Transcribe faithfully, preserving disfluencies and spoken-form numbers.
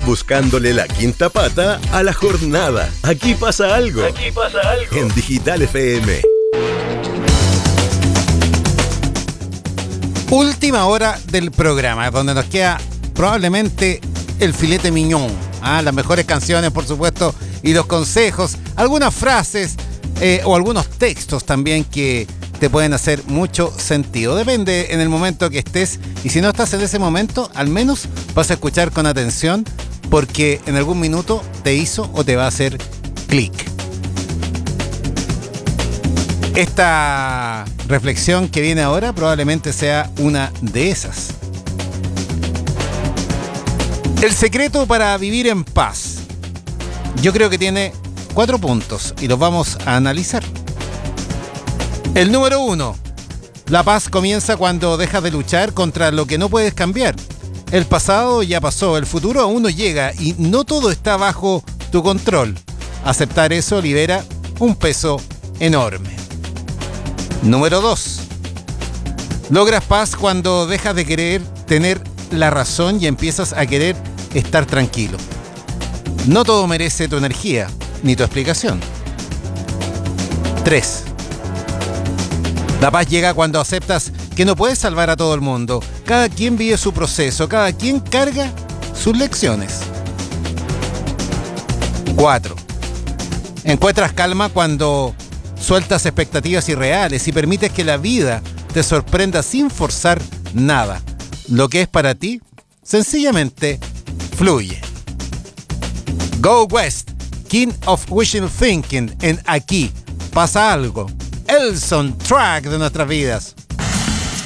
buscándole la quinta pata a la jornada. Aquí pasa algo. Aquí pasa algo. En Digital F M. Última hora del programa, donde nos queda probablemente el filete miñón. ¿ah? Las mejores canciones, por supuesto, y los consejos, algunas frases eh, o algunos textos también que te pueden hacer mucho sentido. Depende en el momento que estés, y si no estás en ese momento, al menos vas a escuchar con atención, porque en algún minuto te hizo o te va a hacer clic. Esta reflexión que viene ahora probablemente sea una de esas. El secreto para vivir en paz. Yo creo que tiene cuatro puntos y los vamos a analizar. El número uno. La paz comienza cuando dejas de luchar contra lo que no puedes cambiar. El pasado ya pasó, el futuro aún no llega y no todo está bajo tu control. Aceptar eso libera un peso enorme. Número dos. Logras paz cuando dejas de querer tener la razón y empiezas a querer estar tranquilo. No todo merece tu energía ni tu explicación. tres. La paz llega cuando aceptas que no puedes salvar a todo el mundo. Cada quien vive su proceso, cada quien carga sus lecciones. cuatro. Encuentras calma cuando sueltas expectativas irreales y permites que la vida te sorprenda sin forzar nada. Lo que es para ti, sencillamente fluye. Go West, King of Wishful Thinking, en Aquí Pasa Algo, el soundtrack de nuestras vidas.